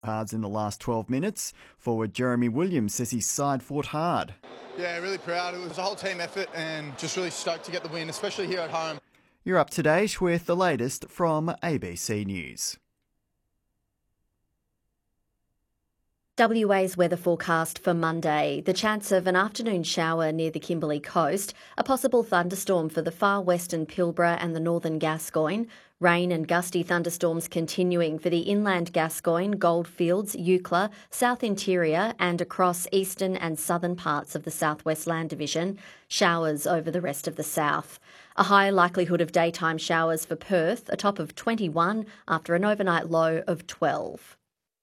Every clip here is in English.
Hards in the last 12 minutes. Forward Jeremy Williams says his side fought hard. Yeah, really proud. It was a whole team effort and just really stoked to get the win, especially here at home. You're up to date with the latest from ABC News. WA's weather forecast for Monday. The chance of an afternoon shower near the Kimberley coast, a possible thunderstorm for the far western Pilbara and the northern Gascoyne, rain and gusty thunderstorms continuing for the inland Gascoyne, Goldfields, Eucla, South Interior and across eastern and southern parts of the South West Land Division, showers over the rest of the south. A high likelihood of daytime showers for Perth, a top of 21 after an overnight low of 12.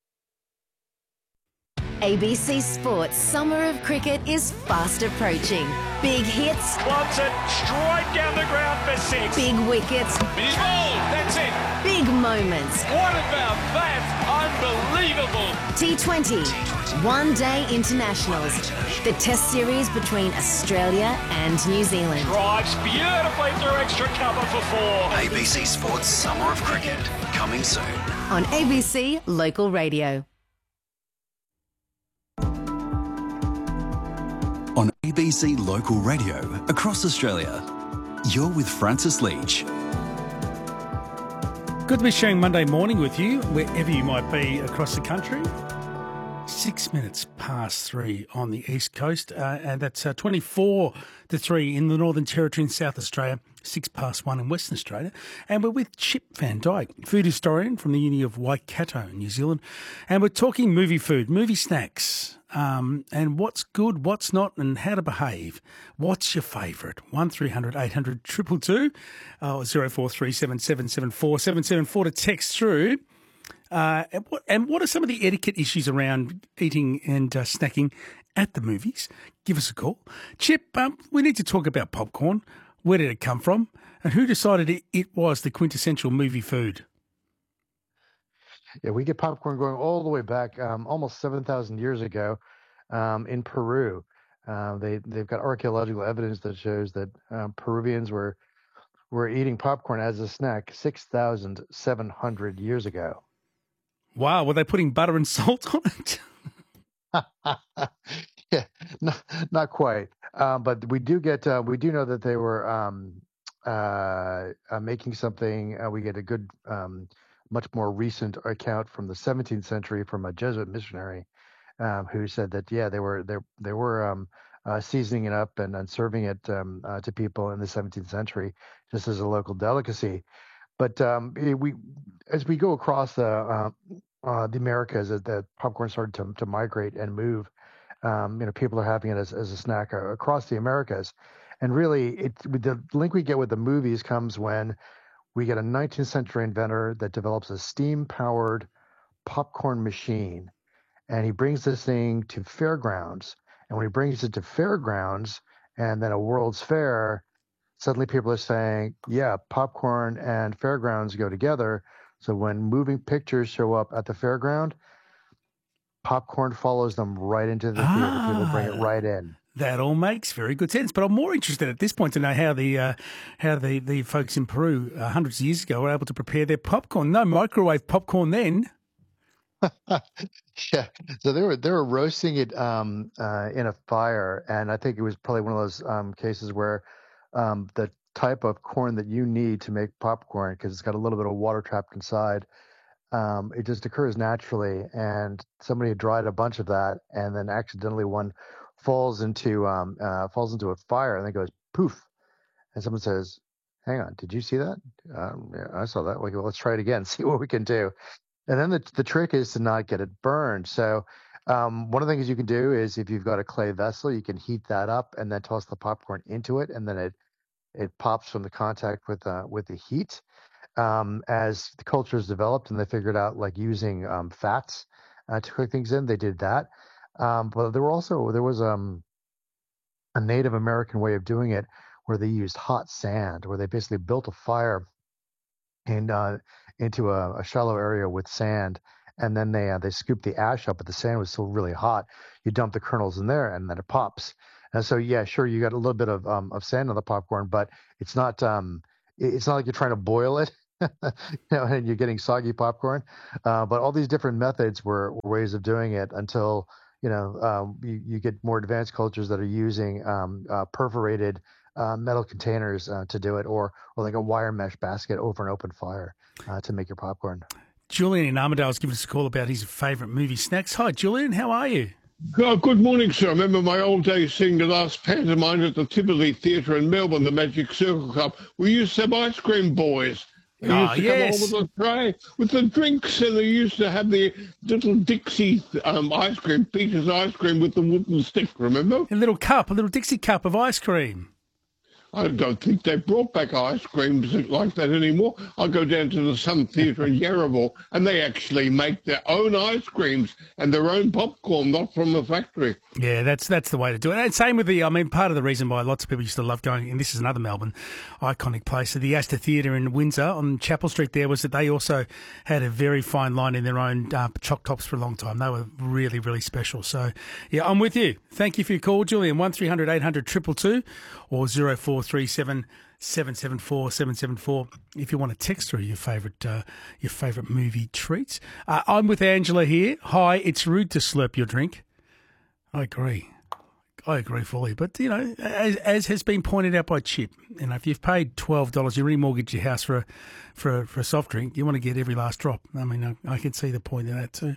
ABC Sports Summer of Cricket is fast approaching. Big hits. Wants it straight down the ground for 6. Big wickets. He's bowled. That's it. Big moments. What about that? Unbelievable. T20. One-day internationals. The test series between Australia and New Zealand. Drives beautifully through extra cover for 4. ABC Sports Summer of Cricket. Coming soon. On ABC Local Radio. On ABC Local Radio across Australia, you're with Francis Leach. Good to be sharing Monday morning with you, wherever you might be across the country. 6 minutes past 3 on the East Coast, and that's 24 to 3 in the Northern Territory in South Australia, 6 past 1 in Western Australia. And we're with Chip Van Dyke, food historian from the Uni of Waikato, New Zealand. And we're talking movie food, movie snacks, and what's good, what's not, and how to behave. What's your favourite? 1300 800 222 0437 774 774 to text through. And what are some of the etiquette issues around eating and snacking at the movies? Give us a call. Chip, we need to talk about popcorn. Where did it come from? And who decided it was the quintessential movie food? Yeah, we get popcorn going all the way back almost 7,000 years ago in Peru. They've got archaeological evidence that shows that Peruvians were eating popcorn as a snack 6,700 years ago. Wow, were they putting butter and salt on it? Yeah, not quite. But we do know that they were making something. We get a good, much more recent account from the 17th century from a Jesuit missionary who said that they were seasoning it up and serving it to people in the 17th century just as a local delicacy. But as we go across the Americas, that popcorn started to migrate and move. People are having it as a snack across the Americas, and really, the link we get with the movies comes when we get a 19th century inventor that develops a steam-powered popcorn machine, and he brings this thing to fairgrounds. And when he brings it to fairgrounds, and then a World's Fair, suddenly people are saying, "Yeah, popcorn and fairgrounds go together." So when moving pictures show up at the fairground, popcorn follows them right into the theater. People bring it right in. That all makes very good sense. But I'm more interested at this point to know how the folks in Peru hundreds of years ago were able to prepare their popcorn. No microwave popcorn then. Yeah, so they were roasting it in a fire, and I think it was probably one of those cases where the type of corn that you need to make popcorn, because it's got a little bit of water trapped inside, it just occurs naturally. And somebody had dried a bunch of that, and then accidentally one falls into a fire, and then goes poof, and someone says, "Hang on, did you see that?" Yeah, I saw that. Well, let's try it again, see what we can do. And then the trick is to not get it burned. So one of the things you can do is, if you've got a clay vessel, you can heat that up and then toss the popcorn into it, and then it pops from the contact with the heat. As the cultures developed and they figured out like using fats to cook things in, they did that. But there was a Native American way of doing it where they used hot sand, where they basically built a fire and into a shallow area with sand, and then they scooped the ash up, but the sand was still really hot. You dump the kernels in there, and then it pops. And so, yeah, sure, you got a little bit of sand on the popcorn, but it's not like you're trying to boil it. and you're getting soggy popcorn. But all these different methods were ways of doing it until you get more advanced cultures that are using perforated metal containers to do it, or like a wire mesh basket over an open fire to make your popcorn. Julian in Armidale's given us a call about his favourite movie snacks. Hi, Julian. How are you? Oh, good morning, sir. I remember my old days seeing the last pantomime at the Tivoli Theatre in Melbourne, the Magic Circle Club. We used to have ice cream boys. They used to come over with a tray with the drinks, and they used to have the little Dixie ice cream, Peter's ice cream with the wooden stick, remember? A little Dixie cup of ice cream. I don't think they brought back ice creams like that anymore. I go down to the Sun Theatre in Yarraville, and they actually make their own ice creams and their own popcorn, not from a factory. Yeah, that's the way to do it. And same with part of the reason why lots of people used to love going, and this is another Melbourne iconic place, the Astor Theatre in Windsor on Chapel Street there, was that they also had a very fine line in their own choc tops for a long time. They were really, really special. So, yeah, I'm with you. Thank you for your call, Julian. 1300 800 222 or 0437 774 774 if you want to text through your favourite movie treats. I'm with Angela here. Hi, it's rude to slurp your drink. I agree fully. But, as has been pointed out by Chip, if you've paid $12, you remortgage your house for a soft drink, you want to get every last drop. I mean, I can see the point of that too.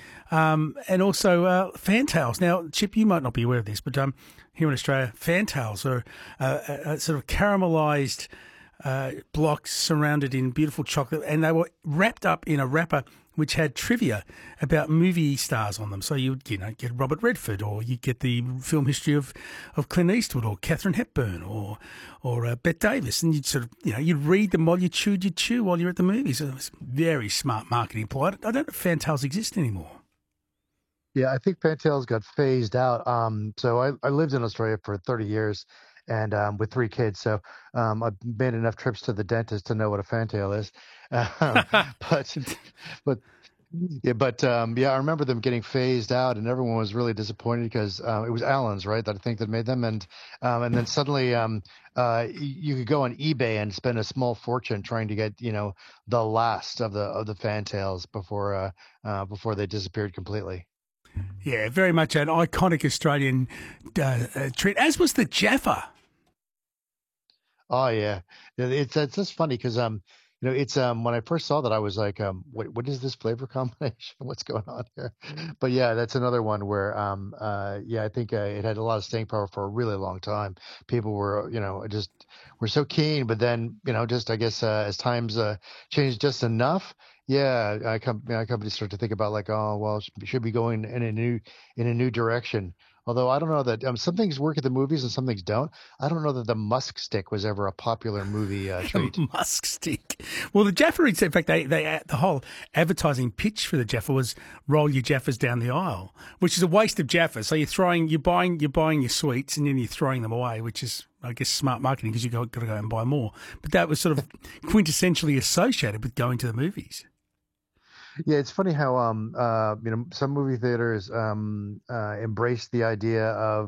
And also fantails. Now, Chip, you might not be aware of this, but here in Australia, fantails are a sort of caramelised blocks surrounded in beautiful chocolate, and they were wrapped up in a wrapper which had trivia about movie stars on them. So you'd get Robert Redford, or you get the film history of Clint Eastwood, or Katharine Hepburn, or Bette Davis, and you'd sort of you'd read them while you chew while you're at the movies. So it was very smart marketing ploy. I don't know if fantails exist anymore. Yeah, I think fantails got phased out. So I lived in Australia for 30 years, and with 3 kids. So I've made enough trips to the dentist to know what a fantail is. But I remember them getting phased out, and everyone was really disappointed because it was Allen's, right? That I think that made them, and then suddenly you could go on eBay and spend a small fortune trying to get the last of the fantails before they disappeared completely. Yeah, very much an iconic Australian treat, as was the Jaffa. Oh yeah, it's just funny because it's when I first saw that I was like, what is this flavor combination? What's going on here? But yeah, that's another one where I think it had a lot of staying power for a really long time. People were just were so keen, but then just I guess as times changed just enough. Yeah, companies start to think about like, oh well, should be going in a new direction. Although I don't know that some things work at the movies and some things don't. I don't know that the Musk stick was ever a popular movie treat. Musk stick. Well, the Jaffa, in fact, the whole advertising pitch for the Jaffa was roll your Jaffas down the aisle, which is a waste of Jaffa. So you're buying your sweets and then you're throwing them away, which is, I guess, smart marketing because you've got to go and buy more. But that was sort of quintessentially associated with going to the movies. Yeah, it's funny how some movie theaters embrace the idea of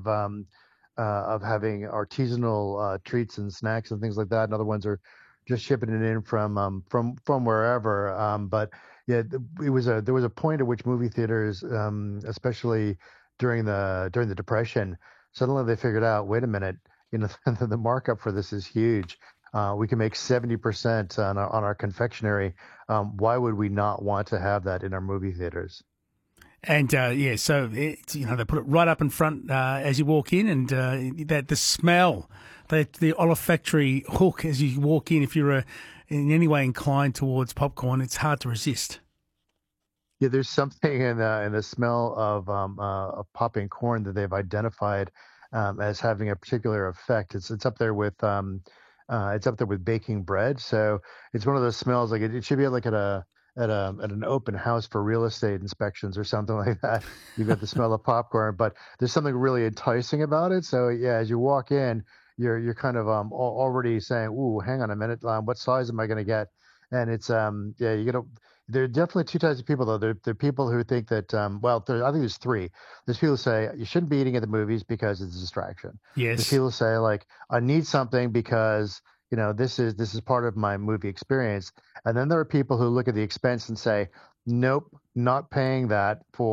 having artisanal treats and snacks and things like that, and other ones are just shipping it in from wherever. But yeah, there was a point at which movie theaters, especially during the Depression, suddenly they figured out, wait a minute, the markup for this is huge. We can make 70% on our confectionery. Why would we not want to have that in our movie theaters? And so it's, they put it right up in front as you walk in, and that the smell, the olfactory hook as you walk in. If you're in any way inclined towards popcorn, it's hard to resist. Yeah, there's something in the smell of popping corn that they've identified as having a particular effect. It's up there with baking bread. So it's one of those smells, like it should be like at an open house for real estate inspections or something like that. You've got the smell of popcorn, but there's something really enticing about it. So yeah, as you walk in, you're kind of already saying, "Ooh, hang on a minute, what size am I going to get?" And it's there are definitely 2 types of people though. There are people who think that I think there's 3. There's people who say you shouldn't be eating at the movies because it's a distraction. Yes. There's people who say like I need something because this is part of my movie experience. And then there are people who look at the expense and say, nope, not paying that for